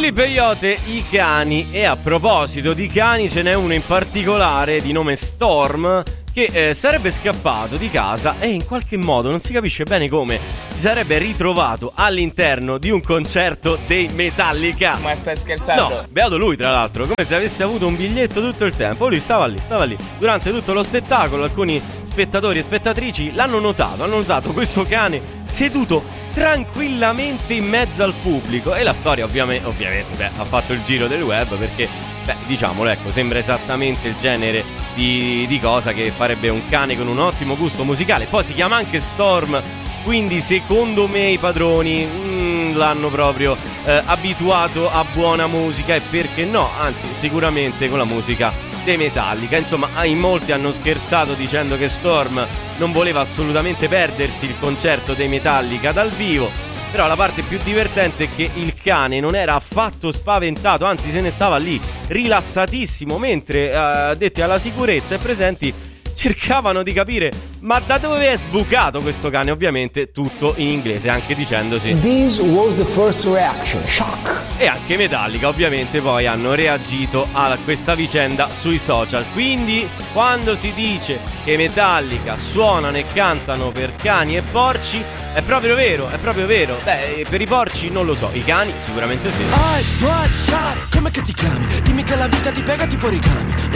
Willy Peyote, i cani. E a proposito di cani, ce n'è uno in particolare di nome Storm che sarebbe scappato di casa e in qualche modo, non si capisce bene come, si sarebbe ritrovato all'interno di un concerto dei Metallica. Ma stai scherzando? No, beato lui tra l'altro, come se avesse avuto un biglietto tutto il tempo. Lui stava lì. Durante tutto lo spettacolo alcuni spettatori e spettatrici l'hanno notato questo cane seduto tranquillamente in mezzo al pubblico. E la storia ovviamente ha fatto il giro del web, perché diciamolo, ecco, sembra esattamente il genere di cosa che farebbe un cane con un ottimo gusto musicale. Poi si chiama anche Storm, quindi secondo me i padroni l'hanno proprio abituato a buona musica, e perché no, anzi sicuramente con la musica dei Metallica. Insomma, in molti hanno scherzato dicendo che Storm non voleva assolutamente perdersi il concerto dei Metallica dal vivo, però la parte più divertente è che il cane non era affatto spaventato, anzi se ne stava lì rilassatissimo, mentre addetti alla sicurezza e presenti cercavano di capire ma da dove è sbucato questo cane, ovviamente tutto in inglese, anche dicendosi This was the first reaction, shock. E anche Metallica ovviamente poi hanno reagito a questa vicenda sui social. Quindi quando si dice che Metallica suonano e cantano per cani e porci, è proprio vero. Beh, per i porci non lo so, i cani sicuramente sì. Shock, come che ti chiami? Dimmi che la vita ti pega tipo origami.